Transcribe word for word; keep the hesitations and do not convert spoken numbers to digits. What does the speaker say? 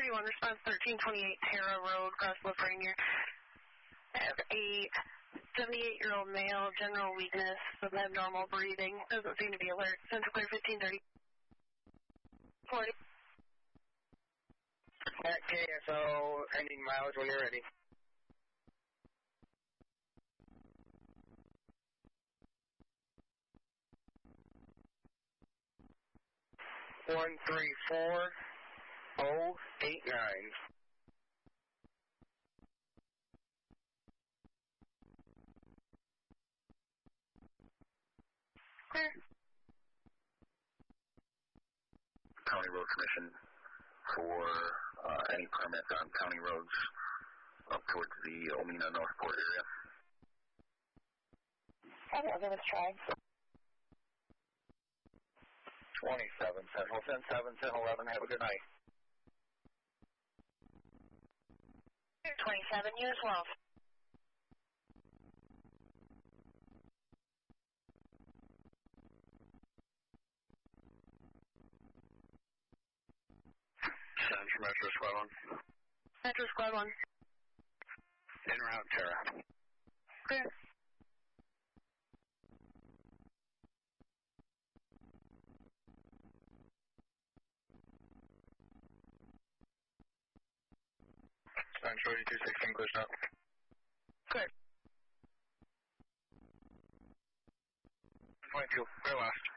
thirty-one, response thirteen twenty-eight, Terra Road, Crossbluff Rainier. I have a seventy-eight-year-old male, general weakness, with abnormal breathing. Doesn't seem to be alert. Central Clear fifteen thirty. forty. At K S O, ending mileage when you're ready. One three four oh eight nine. Clear. County Road Commission for uh, any permits on county roads up towards the Omena Northport area. Okay, I'll give it a try. twenty-seven Central, ten seven, ten eleven, have a good night. twenty-seven, you as well. Central Metro Squad one. Metro Squad one. En route, Terra. Clear. Central eighty-two sixteen, clear shot. Clear. twenty-two, clear last.